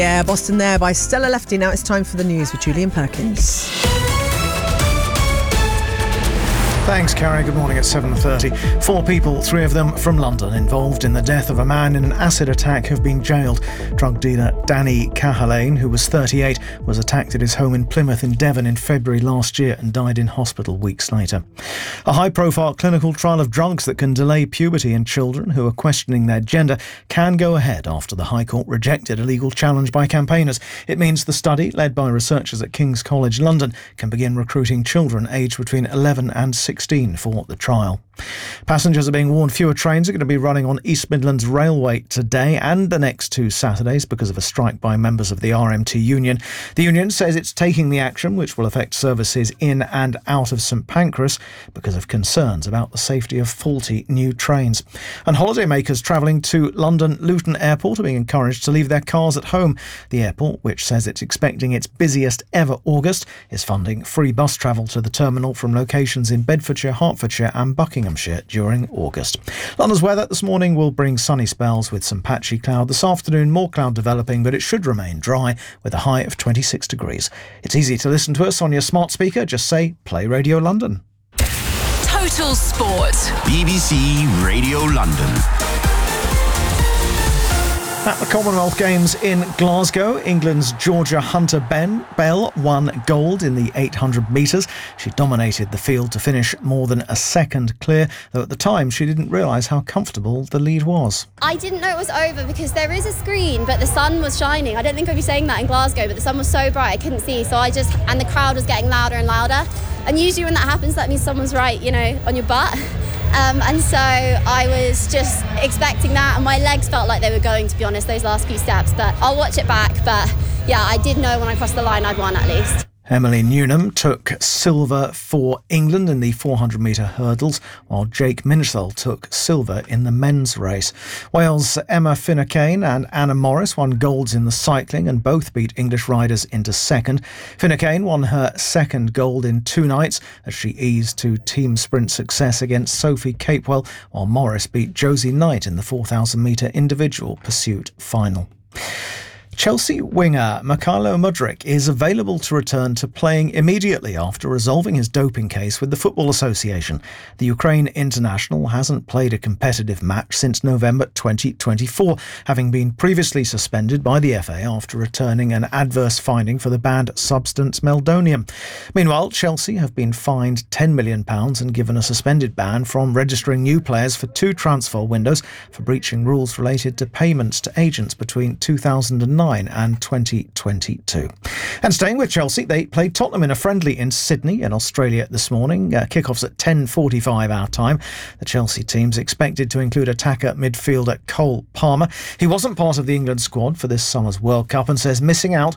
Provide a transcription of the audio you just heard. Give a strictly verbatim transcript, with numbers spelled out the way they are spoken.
Yeah, Boston there by Stella Lefty. Now it's time for the news with Julian Perkins. Thanks, Carrie. Good morning at seven thirty. Four people, three of them from London, involved in the death of a man in an acid attack have been jailed. Drug dealer Danny Cahallane, who was thirty-eight, was attacked at his home in Plymouth in Devon in February last year and died in hospital weeks later. A high-profile clinical trial of drugs that can delay puberty in children who are questioning their gender can go ahead after the High Court rejected a legal challenge by campaigners. It means the study, led by researchers at King's College London, can begin recruiting children aged between eleven and sixteen for the trial. Passengers are being warned fewer trains are going to be running on East Midlands Railway today and the next two Saturdays because of a strike by members of the R M T union. The union says it's taking the action, which will affect services in and out of St Pancras, because of concerns about the safety of faulty new trains. And holidaymakers travelling to London Luton Airport are being encouraged to leave their cars at home. The airport, which says it's expecting its busiest ever August, is funding free bus travel to the terminal from locations in Bedfordshire, Hertfordshire and Buckinghamshire during August. London's weather this morning will bring sunny spells with some patchy cloud. This afternoon, more cloud developing, but it should remain dry with a high of twenty-six degrees. It's easy to listen to us on your smart speaker. Just say, play Radio London. Total Sport. B B C Radio London. At the Commonwealth Games in Glasgow, England's Georgia Hunter-Bell won gold in the eight hundred metres. She dominated the field to finish more than a second clear, though at the time she didn't realise how comfortable the lead was. I didn't know it was over because there is a screen, but the sun was shining. I don't think I'd be saying that in Glasgow, but the sun was so bright I couldn't see, so I just, and the crowd was getting louder and louder. And usually when that happens, that means someone's right, you know, on your butt. Um, and so I was just expecting that, and my legs felt like they were going, to be honest, those last few steps. But I'll watch it back. But yeah, I did know when I crossed the line I'd won at least. Emily Newnham took silver for England in the four hundred metre hurdles, while Jake Minshall took silver in the men's race. Wales' Emma Finucane and Anna Morris won golds in the cycling and both beat English riders into second. Finucane won her second gold in two nights as she eased to team sprint success against Sophie Capewell, while Morris beat Josie Knight in the four thousand metre individual pursuit final. Chelsea winger Mykhailo Mudryk is available to return to playing immediately after resolving his doping case with the Football Association. The Ukraine international hasn't played a competitive match since November twenty twenty-four, having been previously suspended by the F A after returning an adverse finding for the banned substance meldonium. Meanwhile, Chelsea have been fined ten million pounds and given a suspended ban from registering new players for two transfer windows for breaching rules related to payments to agents between two thousand nine and twenty twenty-two. And staying with Chelsea, they played Tottenham in a friendly in Sydney in Australia this morning. Uh, kickoffs at ten forty-five our time. The Chelsea team's expected to include attacker midfielder Cole Palmer. He wasn't part of the England squad for this summer's World Cup and says missing out